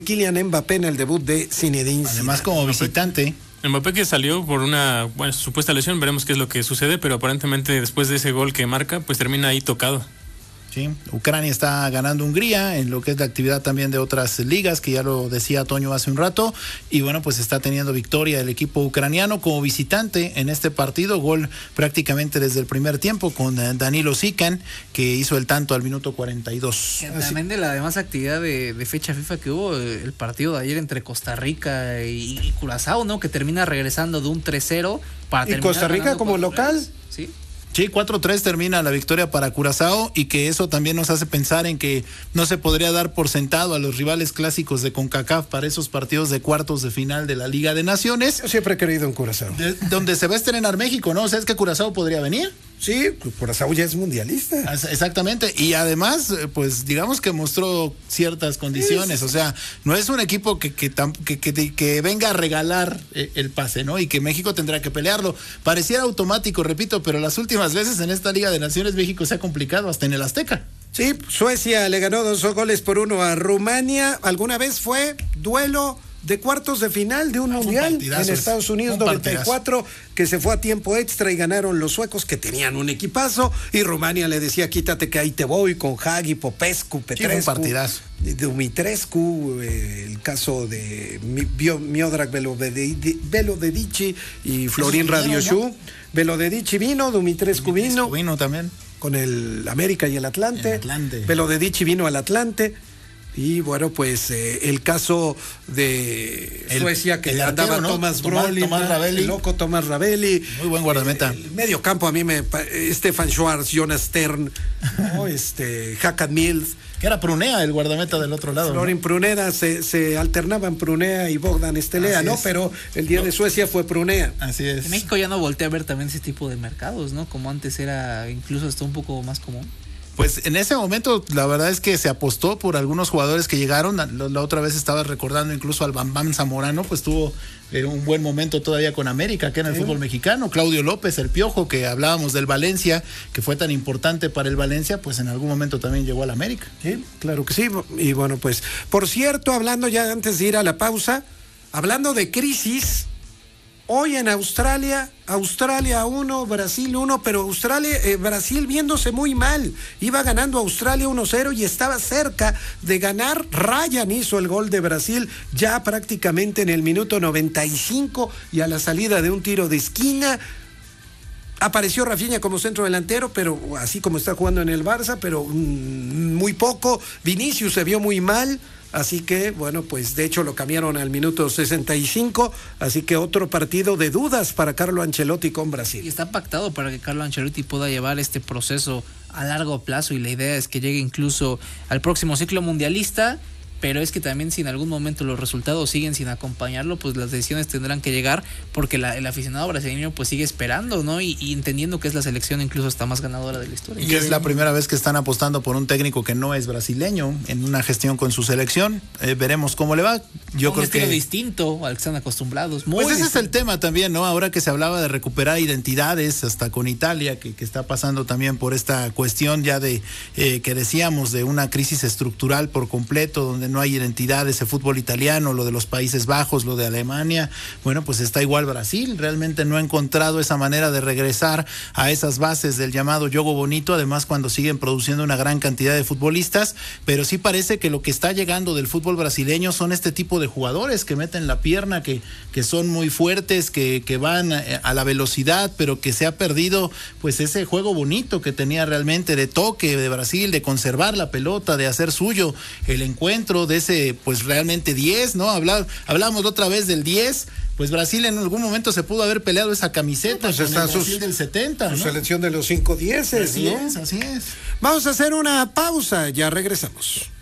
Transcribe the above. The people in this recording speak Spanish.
Kylian Mbappé en el debut de Zinedine Zidane. Además como visitante. Mbappé que salió por una supuesta lesión, veremos qué es lo que sucede, pero aparentemente después de ese gol que marca, pues termina ahí tocado. Sí, Ucrania está ganando Hungría en lo que es la actividad también de otras ligas, que ya lo decía Toño hace un rato, y bueno, pues está teniendo victoria el equipo ucraniano como visitante en este partido, gol prácticamente desde el primer tiempo con Danilo Sikan, que hizo el tanto al minuto 42. También de la demás actividad de fecha FIFA que hubo, el partido de ayer entre Costa Rica y Curazao, ¿no? Que termina regresando de un 3-0 para terminar. ¿Y Costa Rica como local? Sí. Sí, 4-3 termina la victoria para Curazao, y que eso también nos hace pensar en que no se podría dar por sentado a los rivales clásicos de CONCACAF para esos partidos de cuartos de final de la Liga de Naciones. Yo siempre he querido en Curazao. Donde se va a estrenar México, ¿no? O sea, es que Curazao podría venir. Sí, Curazao ya es mundialista. Exactamente, y además, pues digamos que mostró ciertas condiciones, sí. O sea, no es un equipo que venga a regalar el pase, ¿no? Y que México tendrá que pelearlo. Pareciera automático, repito, pero las últimas veces en esta Liga de Naciones México se ha complicado hasta en el Azteca. Sí, Suecia le ganó 2-1 a Rumania. ¿Alguna vez fue duelo de cuartos de final de un mundial en Estados Unidos 94, que se fue a tiempo extra y ganaron los suecos, que tenían un equipazo, y Rumania le decía, quítate que ahí te voy, con Hagi, Popescu, Petrescu, Dumitrescu, el caso de Miodrag Velodedici y Florin Radiociu. ¿No? Velodedici vino, Dumitrescu vino también con el América y el Atlante. Velodedici vino al Atlante. Y bueno, pues el caso de Suecia, que andaba, ¿no? Tomás Ravelli, el loco Tomás Ravelli. Muy buen guardameta. El medio campo a mí Stefan Schwarz, Jonas Stern, ¿no? Hakan Mills. Que era Prunea el guardameta del otro lado. Florin, ¿no? Prunea, se alternaban Prunea y Bogdan Stelea, así ¿no? Es. Pero el día de Suecia fue Prunea. Así es. En México ya no voltea a ver también ese tipo de mercados, ¿no? Como antes era, incluso hasta un poco más común. Pues en ese momento la verdad es que se apostó por algunos jugadores que llegaron. La otra vez estaba recordando incluso al Bambam Zamorano, pues tuvo un buen momento todavía con América, que en el fútbol mexicano. Claudio López, el Piojo, que hablábamos del Valencia, que fue tan importante para el Valencia, pues en algún momento también llegó al América. Sí, claro que sí. Y bueno, pues, por cierto, hablando ya antes de ir a la pausa, hablando de crisis, hoy en Australia 1, Brasil 1, pero Brasil viéndose muy mal. Iba ganando Australia 1-0 y estaba cerca de ganar. Ryan hizo el gol de Brasil ya prácticamente en el minuto 95 y a la salida de un tiro de esquina. Apareció Rafinha como centro delantero, pero así como está jugando en el Barça, pero muy poco. Vinicius se vio muy mal. Así que, bueno, pues de hecho lo cambiaron al minuto 65, así que otro partido de dudas para Carlo Ancelotti con Brasil. Y está pactado para que Carlo Ancelotti pueda llevar este proceso a largo plazo, y la idea es que llegue incluso al próximo ciclo mundialista, pero es que también si en algún momento los resultados siguen sin acompañarlo, pues las decisiones tendrán que llegar, porque el aficionado brasileño pues sigue esperando, ¿no? Y entendiendo que es la selección incluso hasta más ganadora de la historia. Y es la primera vez que están apostando por un técnico que no es brasileño en una gestión con su selección. Veremos cómo le va. Yo creo estilo distinto al que están acostumbrados. Pues ese es el tema también, ¿no? Ahora que se hablaba de recuperar identidades, hasta con Italia, que está pasando también por esta cuestión ya de que decíamos de una crisis estructural por completo, donde no hay identidad de ese fútbol italiano, lo de los Países Bajos, lo de Alemania. Bueno, pues está igual Brasil, realmente no ha encontrado esa manera de regresar a esas bases del llamado juego bonito, además cuando siguen produciendo una gran cantidad de futbolistas, pero sí parece que lo que está llegando del fútbol brasileño son este tipo de jugadores que meten la pierna, que son muy fuertes, que van a la velocidad, pero que se ha perdido pues ese juego bonito que tenía realmente de toque de Brasil, de conservar la pelota, de hacer suyo el encuentro, de ese pues realmente 10, ¿no? Hablábamos otra vez del 10, pues Brasil en algún momento se pudo haber peleado esa camiseta, pues con el Brasil del 70, su ¿no? Selección de los 5-10, así es. Vamos a hacer una pausa, ya regresamos.